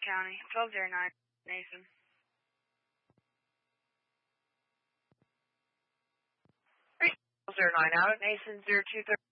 County, 1209, Nathan. 1209 out at Nathan 0230.